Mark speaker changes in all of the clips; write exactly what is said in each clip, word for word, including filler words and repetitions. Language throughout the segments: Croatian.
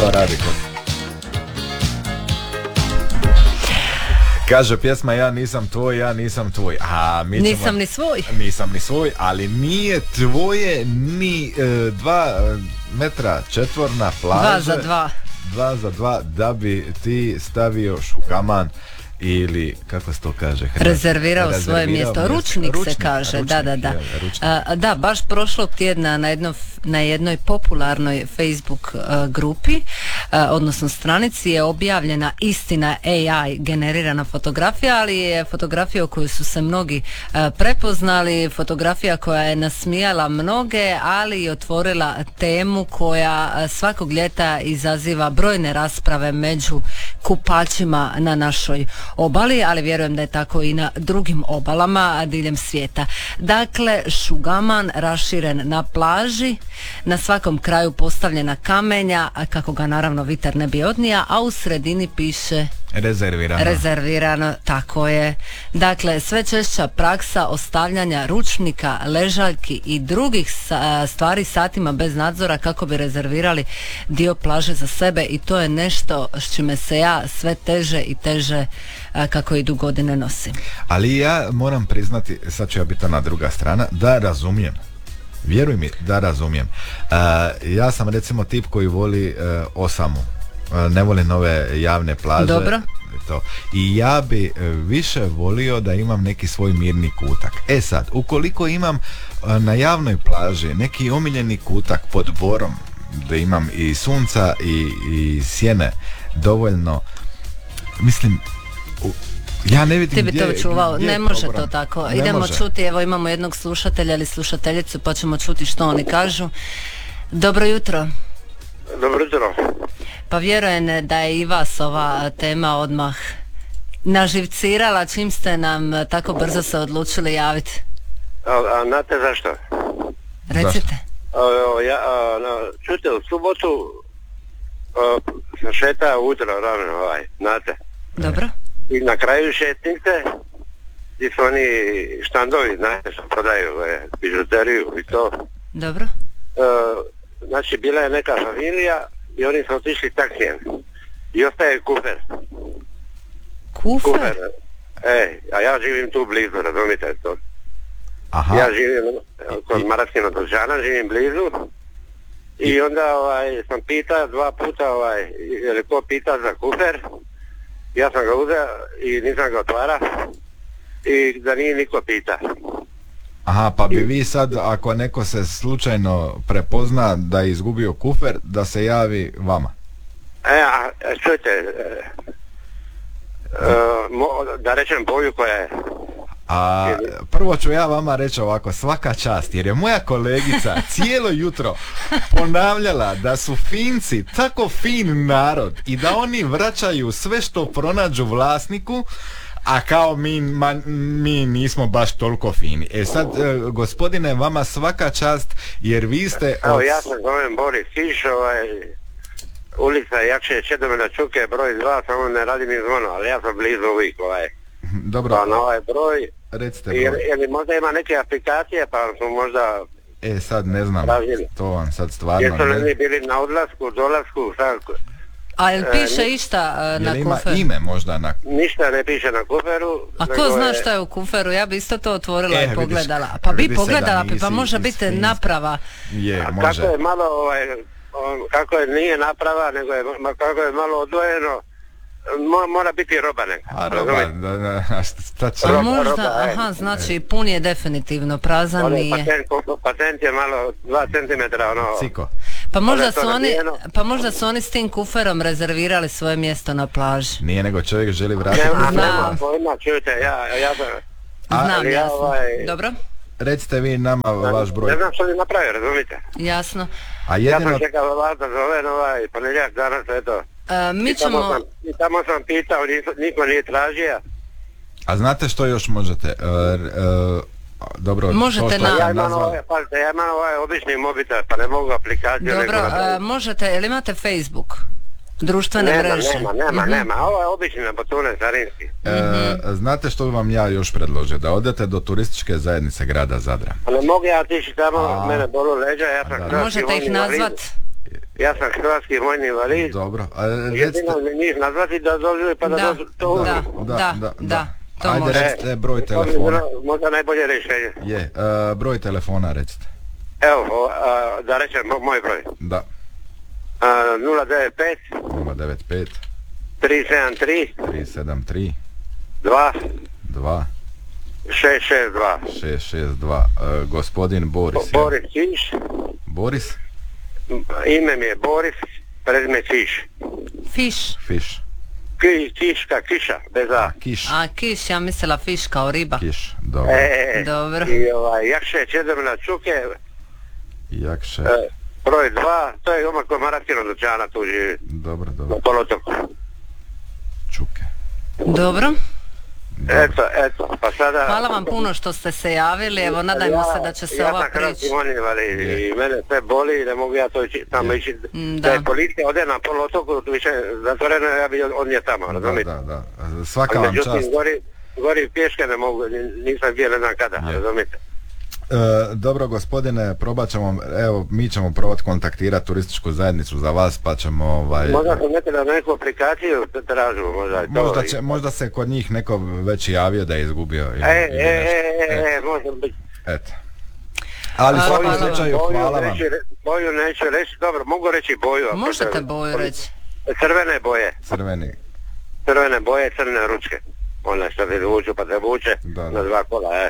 Speaker 1: to radi kod. Kaže pjesma ja nisam tvoj, ja nisam tvoj. A, mi ćemo,
Speaker 2: nisam ni svoj.
Speaker 1: Nisam ni svoj, ali nije tvoje ni e, dva metra četvorna plaže.
Speaker 2: Dva za dva.
Speaker 1: Dva za dva da bi ti stavio šugaman ili, kako se to kaže? Hrvatski?
Speaker 2: Rezervirao, Rezervirao svoje mjesto. Ručnik, ručnik se kaže, ručnik, da, da, da. Je, A, da, baš prošlog tjedna na, jedno, na jednoj popularnoj Facebook a, grupi, a, odnosno stranici je objavljena istina A I generirana fotografija, ali je fotografija u kojoj su se mnogi a, prepoznali, fotografija koja je nasmijala mnoge, ali i otvorila temu koja a, svakog ljeta izaziva brojne rasprave među kupačima na našoj obali, ali vjerujem da je tako i na drugim obalama diljem svijeta. Dakle, šugaman raširen na plaži, na svakom kraju postavljena kamenja, kako ga naravno viter ne bi odnija, a u sredini piše
Speaker 1: rezervirano.
Speaker 2: Rezervirano, tako je. Dakle, sve češća praksa ostavljanja ručnika, ležaljki i drugih stvari satima bez nadzora kako bi rezervirali dio plaže za sebe, i to je nešto s čime se ja sve teže i teže kako idu godine nosim.
Speaker 1: Ali ja moram priznati, sad ću ja biti na druga strana, da razumijem. Vjeruj mi da razumijem. Uh, ja sam recimo tip koji voli uh, osamu. Uh, ne voli nove javne plaže.
Speaker 2: Dobro.
Speaker 1: To. I ja bi uh, više volio da imam neki svoj mirni kutak. E sad, ukoliko imam uh, na javnoj plaži neki omiljeni kutak pod borom, da imam i sunca i, i sjene dovoljno, mislim, u, ja ne vidim.
Speaker 2: Ti bi
Speaker 1: gdje,
Speaker 2: to čuvao,
Speaker 1: gdje
Speaker 2: ne može
Speaker 1: program.
Speaker 2: to tako.
Speaker 1: Ne
Speaker 2: Idemo
Speaker 1: može.
Speaker 2: čuti, evo imamo jednog slušatelja ili slušateljicu, pa ćemo čuti što oni kažu. Dobro jutro.
Speaker 3: Dobro jutro.
Speaker 2: Pa vjerujem da je i vas ova tema odmah naživcirala čim ste nam tako brzo se odlučili javiti.
Speaker 3: A, a znate zašto?
Speaker 2: Recite.
Speaker 3: A, ja, a, na, čujte, u subotu a, sam šetao utro rano, ovaj, znate.
Speaker 2: Dobro.
Speaker 3: I na kraju šetnice gdje su oni štandovi, znate, što prodaju ovaj, bižuteriju i to.
Speaker 2: Dobro.
Speaker 3: A, znači, bila je neka familija i oni su otišli taksijem. I ostaje kufer.
Speaker 2: Kufer? Kufer.
Speaker 3: E, a ja živim tu blizu, razumite to.
Speaker 1: Aha.
Speaker 3: Ja živim kod Maraskina Dožana, živim blizu. I onda ovaj, sam pitao dva puta, ovaj, je li ko pita za kufer. Ja sam ga uzeo i nisam ga otvara. I da nije niko pita.
Speaker 1: Aha, pa bi vi sad, ako neko se slučajno prepozna da je izgubio kufer, da se javi vama.
Speaker 3: E, a čujte, e, e, mo, da rečem boju koja je.
Speaker 1: A prvo ću ja vama reći ovako, svaka čast, jer je moja kolegica cijelo jutro ponavljala da su Finci tako fin narod i da oni vraćaju sve što pronađu vlasniku, a kao mi, ma, mi nismo baš toliko fini. E sad, e, gospodine, vama svaka čast, jer vi ste...
Speaker 3: Evo,
Speaker 1: od...
Speaker 3: ja sam zovem Boris Kiš, ovaj, ulica Jakše Čedomira Čuke, broj dva, samo ne radi mi zvono, ali ja sam blizu uvijek, ovaj.
Speaker 1: Dobro.
Speaker 3: Pa na ovaj broj,
Speaker 1: recite broj.
Speaker 3: Jer, jer možda ima neke aplikacije, pa smo možda...
Speaker 1: E, sad ne znam,
Speaker 3: razvili.
Speaker 1: To vam sad stvarno...
Speaker 3: Jesu li
Speaker 1: ne...
Speaker 3: bili na odlasku, dolasku, sad...
Speaker 2: A jel piše
Speaker 3: e,
Speaker 2: išta uh, na
Speaker 1: jel ima
Speaker 2: kuferu?
Speaker 1: ime možda na...
Speaker 3: Ništa ne piše na kuferu.
Speaker 2: A ko zna je... šta je u kuferu? Ja bi isto to otvorila
Speaker 1: e,
Speaker 2: i pogledala. Pa bi pogledala, pa može biti naprava.
Speaker 1: Je,
Speaker 3: A
Speaker 1: može.
Speaker 3: kako je malo, ovaj, on, kako je nije naprava, nego je, kako je malo odvojeno, mo, mora biti roba neka.
Speaker 1: A roba, da, da, šta će...
Speaker 2: A možda,
Speaker 3: roba,
Speaker 2: aha, znači pun je definitivno, prazan
Speaker 3: ono,
Speaker 2: nije.
Speaker 3: Patent, patent je malo dva centimetra, ono...
Speaker 1: Ciko.
Speaker 2: Pa možda, su oni, pa možda su oni s tim kuferom rezervirali svoje mjesto na plaži.
Speaker 1: Nije, nego čovjek želi vratiti.
Speaker 3: Nema, nema pojma, čujte, ja, ja sam...
Speaker 2: Znam,
Speaker 3: ja,
Speaker 2: jasno.
Speaker 3: ovaj,
Speaker 2: Dobro?
Speaker 1: Recite vi nama
Speaker 3: ne,
Speaker 1: vaš broj.
Speaker 3: Ne znam što li napravio, razumite?
Speaker 2: Jasno.
Speaker 1: A jedino...
Speaker 3: Ja sam čekao vas da zovem ovaj ponedjeljak danas, eto.
Speaker 2: A, mi
Speaker 3: I tamo,
Speaker 2: ćemo...
Speaker 3: sam, I tamo sam pitao, niko, niko nije tražio.
Speaker 1: A znate što još možete? Uh, uh, dobro,
Speaker 2: možete
Speaker 1: to što
Speaker 2: na...
Speaker 1: sam
Speaker 3: Ja imam
Speaker 1: nazvao...
Speaker 3: ovaj, pazite, ja imam ovaj obični mobitel, pa ne mogu aplikaciju.
Speaker 2: Dobro, a, možete, jel imate Facebook? Društvene
Speaker 3: nema,
Speaker 2: mreže?
Speaker 3: Nema, nema,
Speaker 2: uh-huh.
Speaker 3: nema. Ovo je obični na Botune Carinski.
Speaker 1: E, uh-huh. Znate što bi vam ja još predložio? Da odete do turističke zajednice grada Zadra.
Speaker 3: A ne mogu ja otići tamo,
Speaker 1: A,
Speaker 3: mene bolu leđa, ja sam...
Speaker 1: da,
Speaker 2: možete ih nazvat?
Speaker 3: ja sam hrvatski vojni invalid.
Speaker 1: Dobro. A,
Speaker 3: jedino mi njih nazvati da dođu pa da,
Speaker 2: da
Speaker 3: dođu to.
Speaker 2: Da, da, da, da, da. To
Speaker 1: ajde
Speaker 2: može.
Speaker 1: recite broj telefona.
Speaker 3: Možda najbolje rješenje.
Speaker 1: Je, uh, broj telefona recite.
Speaker 3: Evo, uh, da rečem moj broj.
Speaker 1: Da.
Speaker 3: Uh, nula devet pet
Speaker 1: nula devet pet
Speaker 3: tri sedam tri
Speaker 1: tri sedam tri
Speaker 3: dva
Speaker 1: dva
Speaker 3: šest šest dva
Speaker 1: šest šest dva. Uh, gospodin Boris.
Speaker 3: Boris Čiš.
Speaker 1: Boris?
Speaker 3: Ime mi je Boris, prezime Čiš.
Speaker 2: Fiš.
Speaker 1: Fiš.
Speaker 3: Ki, Čiška, kiša, bez A.
Speaker 1: Kiš.
Speaker 2: A kiš, ja mislila fiš kao riba.
Speaker 1: Kiš, dobro.
Speaker 3: E,
Speaker 2: dobro.
Speaker 3: I ovaj, Jakše Čedomina Čuke.
Speaker 1: Jakše.
Speaker 3: E, broj dva, to je omak koji Maratino Dućana tu živi.
Speaker 1: Dobro, dobro.
Speaker 3: Na polotoku.
Speaker 1: Čuke.
Speaker 2: Dobro.
Speaker 3: Eto, eto, pa sada...
Speaker 2: Hvala vam puno što ste se javili, evo nadajmo
Speaker 3: ja,
Speaker 2: se da će se
Speaker 3: ja
Speaker 2: ova priča...
Speaker 3: Ja sam hrvatski vojni invalid i mene sve boli i ne mogu ja to ići, tamo ići. Da. Da je policija ode na poluotoku, više zatvoreno, ja bi odnije tamo, razumijete?
Speaker 1: Da, da, da. Svaka vam čast.
Speaker 3: Međutim, gori, gori pješke ne mogu, nisam bio ne znam kada, razumijete?
Speaker 1: E, dobro gospodine, probat ćemo, evo mi ćemo probat kontaktirati turističku zajednicu za vas pa ćemo ovaj...
Speaker 3: Možda sam nekada na neku aplikaciju tražu, možda to...
Speaker 1: Možda, će, možda se kod njih neko već javio da je izgubio ili,
Speaker 3: e,
Speaker 1: ili
Speaker 3: e,
Speaker 1: nešto.
Speaker 3: E, e, e, možda biti.
Speaker 1: Eto. Ali u svakom slučaju hvala vam.
Speaker 3: Neću, boju neću reći, dobro, mogu reći boju.
Speaker 2: Možete boju reći.
Speaker 3: Crvene boje.
Speaker 1: Crveni.
Speaker 3: Crvene boje, crne ručke. Ona što se vuču pa se vuče
Speaker 1: da, da.
Speaker 3: na dva kola, e.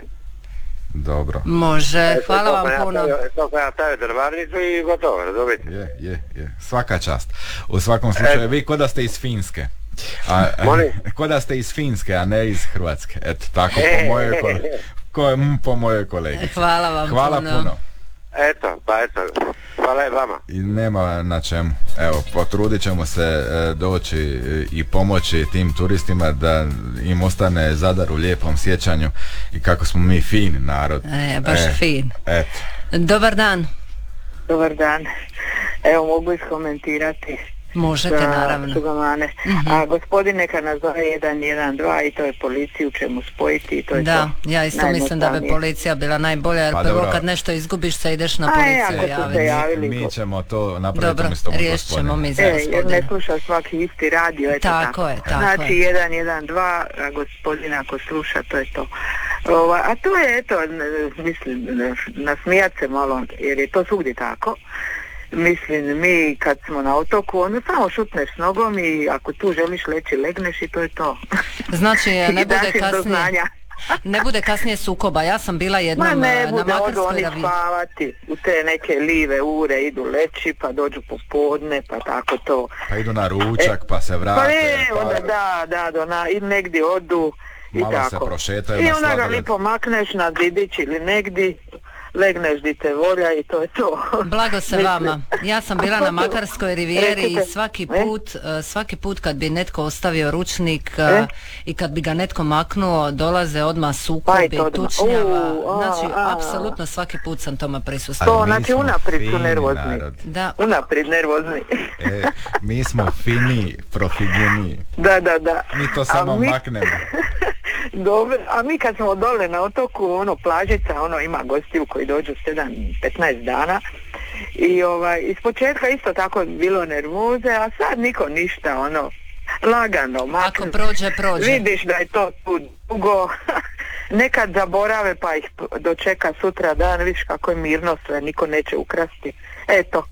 Speaker 1: Dobro.
Speaker 2: Može, hvala vam puno.
Speaker 3: To pa ja stavio drvarnicu i gotovo, razumite?
Speaker 1: Je, je, je. Svaka čast. U svakom slučaju, vi ko da ste iz Finske. A, ko da ste iz Finske, a ne iz Hrvatske. Eto, tako po mojoj, ko, po mojoj kolegi.
Speaker 2: Hvala vam
Speaker 1: hvala
Speaker 2: puno.
Speaker 1: puno.
Speaker 3: Eto, pa eto, hvala i vama.
Speaker 1: I nema na čemu. Evo, potrudit ćemo se e, doći i pomoći tim turistima da im ostane Zadar u lijepom sjećanju i kako smo mi fin narod.
Speaker 2: E, baš e, fin.
Speaker 1: Eto.
Speaker 2: Dobar dan.
Speaker 4: Dobar dan. Evo, mogu iskomentirati.
Speaker 2: Možete,
Speaker 4: za
Speaker 2: naravno.
Speaker 4: Sugamane.
Speaker 2: Mm-hmm. A
Speaker 4: gospodin neka nazove jedan jedan dva i to je policiju čemu spojiti i to je
Speaker 2: da,
Speaker 4: to.
Speaker 2: Ja isto mislim da bi policija bila najbolja jer pa prvo dobro. Kad nešto izgubiš se ideš na policiju
Speaker 4: javiti.
Speaker 2: javiti.
Speaker 1: Mi, mi ćemo to napraviti
Speaker 2: dobro,
Speaker 1: umjesto
Speaker 2: riješit ćemo mi za
Speaker 4: e, jer ne sluša svaki isti radio. Eto
Speaker 2: tako,
Speaker 4: tako
Speaker 2: je, tako
Speaker 4: znači
Speaker 2: je.
Speaker 4: jedan jedan dva, a gospodin ako sluša to je to. Ova, a to je eto, mislim, nasmijat se malo jer je to svugdje tako. Mislim, mi kad smo na otoku, onda samo šutneš nogom i ako tu želiš leći, legneš i to je to.
Speaker 2: Znači, ne bude kasnije, ne bude kasnije sukoba. Ja sam bila jednom na Makarskoj ravni.
Speaker 4: Ma ne bude, odu oni spavati u te neke live ure, idu leći, pa dođu popodne, pa tako to.
Speaker 1: Pa idu na ručak, e, pa se vrate.
Speaker 4: Pa ne, pa... onda da, da, do na, i negdje odu i
Speaker 1: malo
Speaker 4: tako.
Speaker 1: Se prošetaju
Speaker 4: i
Speaker 1: na
Speaker 4: onda
Speaker 1: sladoled.
Speaker 4: Ga lipo makneš na zidić ili negdje. Legneš di te volja i to je to.
Speaker 2: Blago se vama. Ja sam bila na Makarskoj rivijeri i svaki put, svaki put kad bi netko ostavio ručnik e? i kad bi ga netko maknuo, dolaze odmah sukobi, tučnjava. Znači, apsolutno svaki put sam tome prisustila.
Speaker 4: To, znači unaprijed su nervozni.
Speaker 2: Da.
Speaker 4: Unaprijed nervozni.
Speaker 1: E, mi smo fini, profigini.
Speaker 4: Da, da, da.
Speaker 1: Mi to samo mi... maknemo.
Speaker 4: Dobro, a mi kad smo dole na otoku, ono, plažica, ono, ima gostiju koji dođu sedam petnaest dana i ovaj, iz početka isto tako bilo nervoze, a sad niko ništa, ono, lagano, maknu.
Speaker 2: Ako prođe, prođe.
Speaker 4: Vidiš da je to tu dugo, nekad zaborave pa ih dočeka sutra dan, vidiš kako je mirno sve, niko neće ukrasti, eto.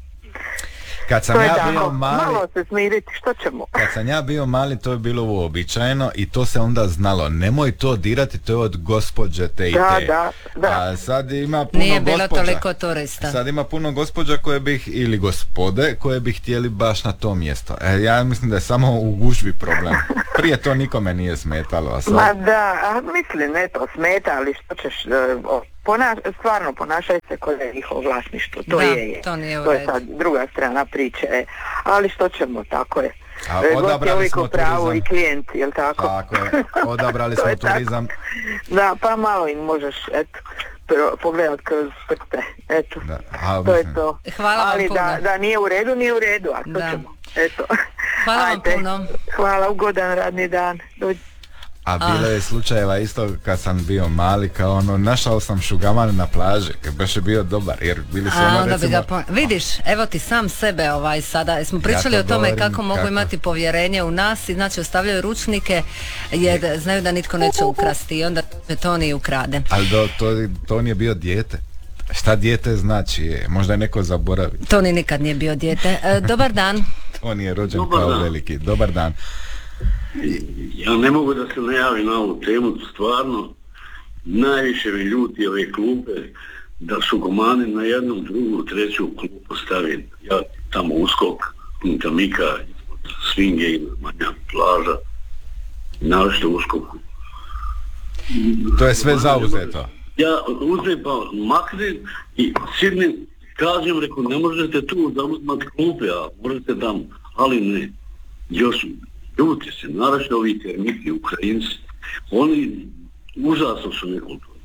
Speaker 1: Kad sam
Speaker 4: to
Speaker 1: ja
Speaker 4: je
Speaker 1: bio
Speaker 4: tako.
Speaker 1: mali,
Speaker 4: malo se smiriti, što ćemo?
Speaker 1: Kad sam ja bio mali, to je bilo uobičajeno i to se onda znalo. Nemoj to dirati, to je od gospođe te i
Speaker 4: da,
Speaker 1: te.
Speaker 4: Da, da.
Speaker 1: A sad ima puno
Speaker 2: Nije bilo
Speaker 1: gospođa,
Speaker 2: toliko turista.
Speaker 1: Sad ima puno gospođa koje bih, ili gospode, koje bi htjeli baš na to mjesto. E, ja mislim da je samo u gužvi problem. Prije to nikome nije smetalo. A sad...
Speaker 4: Ma da, a mislim, eto, smeta, ali što ćeš... Uh, Pona, stvarno ponašaju se kod je njihovo vlasništvo, to
Speaker 2: da,
Speaker 4: je,
Speaker 2: to, nije
Speaker 4: to je sad druga strana priče, ali što ćemo, tako je.
Speaker 1: A odabrali smo
Speaker 4: pravu
Speaker 1: turizam.
Speaker 4: I klijent, jel tako?
Speaker 1: Tako je, odabrali smo turizam.
Speaker 4: Tako. Da, pa malo im možeš, eto, pro, pogledat kroz prste, eto,
Speaker 1: da, a,
Speaker 4: to je to.
Speaker 2: Hvala vam
Speaker 4: ali
Speaker 2: puno.
Speaker 4: da, da nije u redu, nije u redu, a što da. ćemo, eto.
Speaker 2: Hvala
Speaker 4: Ajde.
Speaker 2: vam puno.
Speaker 4: Hvala, ugodan radni dan, dođi.
Speaker 1: A bilo je slučajeva isto kad sam bio mali, kao ono, našao sam šugaman na plaži, kad baš je bio dobar, jer bili su
Speaker 2: A,
Speaker 1: ono
Speaker 2: onda
Speaker 1: recimo...
Speaker 2: bi ga po... Vidiš, evo ti sam sebe ovaj sada, smo pričali
Speaker 1: ja
Speaker 2: o tome
Speaker 1: govorim,
Speaker 2: kako mogu
Speaker 1: kako?
Speaker 2: imati povjerenje u nas i znači ostavljaju ručnike jer je. znaju da nitko neće ukrasti i onda Toni ukrade.
Speaker 1: Ali do, to, to nije bio dijete. Šta dijete znači je? Možda je neko zaboravi.
Speaker 2: Toni nikad nije bio dijete. E, dobar dan.
Speaker 1: On je rođen
Speaker 5: Dobar
Speaker 1: kao
Speaker 5: dan.
Speaker 1: veliki. Dobar dan.
Speaker 5: Ja ne mogu da se ne javim na ovu temu, stvarno najviše mi ljuti ove klupe da su gomani na jednu, drugu, treću klupu stavili. Ja tamo uskok, Punta Mika, Svinge i manja plaža, našto uskoku.
Speaker 1: To je sve zauzeto.
Speaker 5: Ja uzmem pa maknem i sidnem, kažem, reku, ne možete tu da uzmati klupe, a možete tamo, ali ne. Još ljuti se, naravno ovi termiti, Ukrajinci, oni užasno su nekulturni.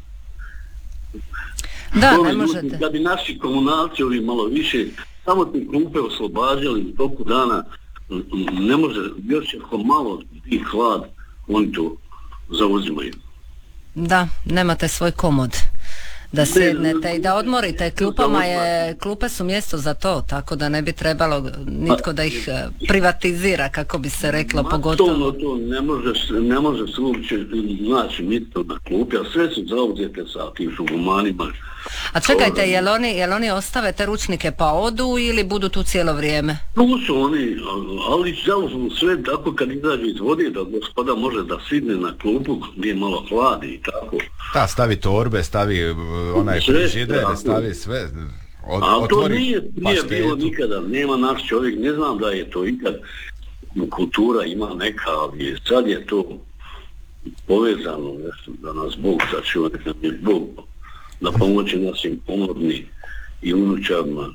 Speaker 2: Da,
Speaker 5: Ovi
Speaker 2: ne
Speaker 5: ljudi,
Speaker 2: možete.
Speaker 5: da bi naši komunalci ovi malo više, samo te klupe oslobađali u toku dana, ne može, još ako malo i hlad, oni to zauzimaju.
Speaker 2: Da, nemate svoj komod da sjednete i da odmorite. Klupama je, klupe su mjesto za to, tako da ne bi trebalo nitko da ih eh, privatizira, kako bi se reklo,
Speaker 5: Ma
Speaker 2: pogotovo.
Speaker 5: To, to ne može, se- ne može se uopće naći nito na klupi, a sve su zauzete sa tim šugumanima.
Speaker 2: A čekajte, jel oni, jel oni ostave te ručnike pa odu ili budu tu cijelo vrijeme?
Speaker 5: Tu su oni, ali zauzmu sve tako kad izađe iz vode da gospoda može da sidne na klupu gdje je malo hladi i tako.
Speaker 1: Da, stavi torbe, stavi uh, onaj
Speaker 5: Sve,
Speaker 1: frižider,
Speaker 5: tako.
Speaker 1: stavi sve. Od,
Speaker 5: A to
Speaker 1: otvori
Speaker 5: nije prije
Speaker 1: paštetu.
Speaker 5: bilo nikada, nema naš čovjek, ne znam da je to ikad, kultura ima neka, ali sad je to povezano nešto da nas Bog sačuva, neka nam je Bog na pomoći našim pomorni i unučarima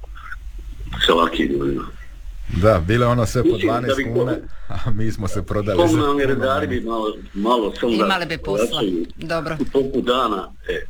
Speaker 5: sa ovakvim ljudima.
Speaker 1: Da, bile ono sve po
Speaker 5: Mislim da
Speaker 1: dvanaest
Speaker 5: bi
Speaker 1: kune, a mi smo se prodali za
Speaker 5: Komunalni
Speaker 1: puno
Speaker 5: redari
Speaker 1: manje.
Speaker 5: bi malo, malo sam da
Speaker 2: Imali bi posla.
Speaker 5: vraćaju
Speaker 2: Dobro.
Speaker 5: u toku dana, e.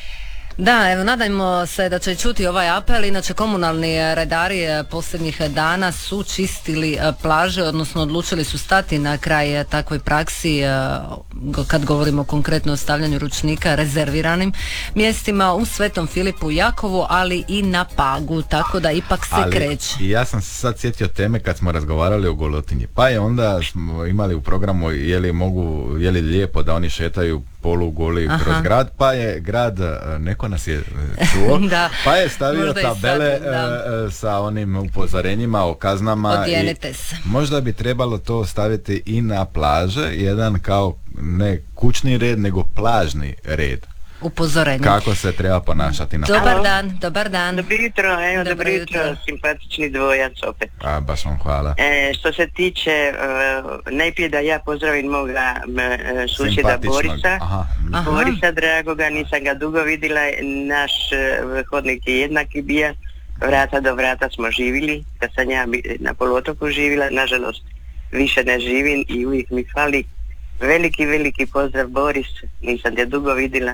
Speaker 2: Da, evo, nadajmo se da će čuti ovaj apel. Inače, komunalni redari eh, posljednjih dana su čistili eh, plaže, odnosno odlučili su stati na kraj eh, takvoj praksi, eh, go- kad govorimo konkretno o stavljanju ručnika rezerviranim mjestima u Svetom Filipu i Jakovu, ali i na Pagu, tako da ipak se
Speaker 1: Ali
Speaker 2: kreće.
Speaker 1: i ja sam se sad sjetio teme kad smo razgovarali o Golotinji, pa je onda smo imali u programu je li mogu, je li lijepo da oni šetaju polugoli
Speaker 2: Aha.
Speaker 1: kroz grad, pa je grad, e, neko nas je e, čuo,
Speaker 2: Da,
Speaker 1: pa je stavio
Speaker 2: možda i sad,
Speaker 1: tabele
Speaker 2: da.
Speaker 1: e, e, sa onim upozorenjima o kaznama.
Speaker 2: Odjenite
Speaker 1: i
Speaker 2: se.
Speaker 1: možda bi trebalo to staviti i na plaže, jedan kao ne kućni red, nego plažni red.
Speaker 2: Upozorenje.
Speaker 1: Kako se treba ponašati na plaži.
Speaker 2: Dobar dan, dobar dan.
Speaker 6: Dobro jutro, evo
Speaker 2: Dobro
Speaker 6: dobro jutro,
Speaker 2: jutro.
Speaker 6: simpatični dvojac opet.
Speaker 1: A, baš vam hvala.
Speaker 6: E, što se tiče, uh, najprije da ja pozdravim moga m, e, susjeda
Speaker 1: Simpatičnog.
Speaker 6: Borisa.
Speaker 1: Aha.
Speaker 2: Aha.
Speaker 6: Borisa dragoga, nisam ga dugo vidjela, naš uh, hodnik je jednaki bija, vrata do vrata smo živjeli, kad sam ja bi- na poluotoku živjela, nažalost više ne živim i uvijek mi fali. Veliki, veliki pozdrav Boris, nisam te dugo vidjela.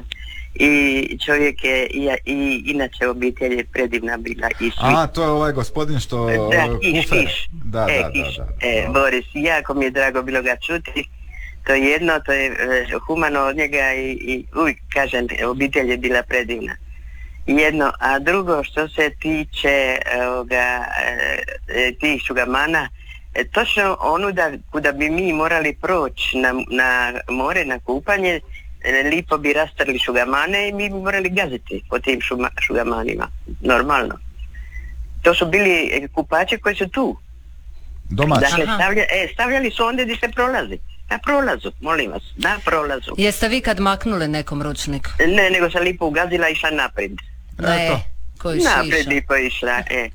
Speaker 6: I čovjek je, i, i inače obitelj je predivna bila i svi.
Speaker 1: A, to je ovaj gospodin što...
Speaker 6: Da, Kiš,
Speaker 1: kufer.
Speaker 6: Kiš.
Speaker 1: Da,
Speaker 6: e,
Speaker 1: da,
Speaker 6: Kiš.
Speaker 1: da, da.
Speaker 6: E, Boris, jako mi je drago bilo ga čuti. To je jedno, to je e, humano od njega i, i uvijek kažem, obitelj je bila predivna. Jedno, a drugo što se tiče ovoga, e, tih šugamana, e, točno onu da, kuda bi mi morali proći na, na more, na kupanje, e, lipo bi rastrli šugamane i mi bi morali gaziti po tim šuma, šugamanima, normalno. To su bili e, kupači koji su tu.
Speaker 1: Domaći.
Speaker 6: Dakle,
Speaker 2: Aha.
Speaker 6: stavlja, e, stavljali su onda gdje se prolazi. Na prolazu, molim vas, na prolazu.
Speaker 2: Jeste vi kad maknuli nekom ručnik?
Speaker 6: Ne, nego sam lipo ugazila i išla naprijed.
Speaker 2: Ne,
Speaker 1: Eto.
Speaker 2: koji
Speaker 6: Naprijed
Speaker 2: šiša.
Speaker 6: lipo išla, e.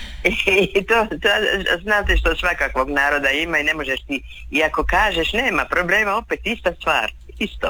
Speaker 6: I to, to, znate što svakakvog naroda ima i ne možeš ti, i ako kažeš nema problema, opet ista stvar, isto.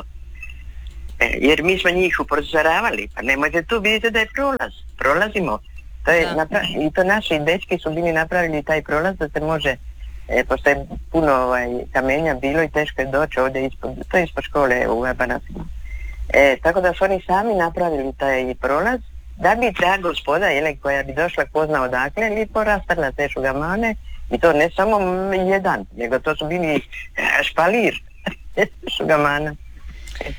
Speaker 6: E, jer mi smo njih upozoravali, pa nemojte tu, vidite da je prolaz, prolazimo. To je
Speaker 2: Da.
Speaker 6: napra- I to naši dečki su bili napravili taj prolaz da se može, e, pošto je puno ovaj, kamenja bilo i teško je doći ovdje ispod, to je ispod škole u Abanasima. E, tako da su oni sami napravili taj prolaz da bi ta gospoda, jele, koja bi došla ko zna odakle, lipo rastrla te šugamane i to ne samo jedan, nego to su bili e, špalir. šugamana.